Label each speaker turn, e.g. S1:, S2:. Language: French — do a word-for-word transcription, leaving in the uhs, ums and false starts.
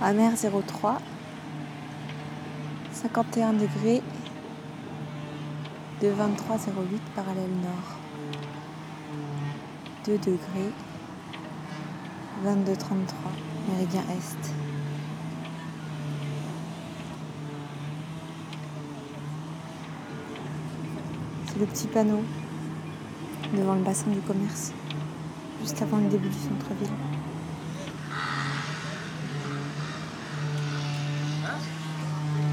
S1: Amer zéro trois, cinquante et un degrés, deux vingt-trois zéro huit parallèle nord, deux degrés, vingt-deux trente-trois méridien est. C'est le petit panneau devant le bassin du commerce, juste avant le début du centre-ville.